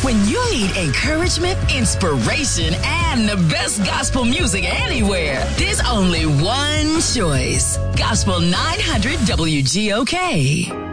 When you need encouragement, inspiration, and the best gospel music anywhere, there's only one choice. Gospel 900 WGOK.